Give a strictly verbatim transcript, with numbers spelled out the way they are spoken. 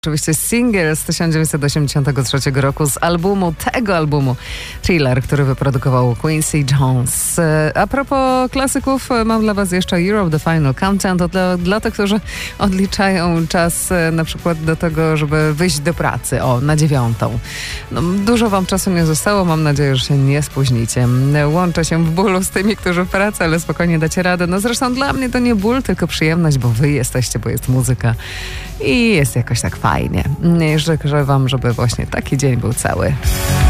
Oczywiście singiel z tysiąc dziewięćset osiemdziesiątego trzeciego roku z albumu, tego albumu Thriller, który wyprodukował Quincy Jones. A propos klasyków, mam dla was jeszcze Europe The Final Countdown. To dla, dla tych, którzy odliczają czas na przykład do tego, żeby wyjść do pracy. O, na dziewiątą. No, dużo wam czasu nie zostało. Mam nadzieję, że się nie spóźnicie. Łączę się w bólu z tymi, którzy w pracy, ale spokojnie dacie radę. No zresztą dla mnie to nie ból, tylko przyjemność, bo wy jesteście, bo jest muzyka i jest jakoś tak fajnie. Życzę wam, żeby właśnie taki dzień był cały.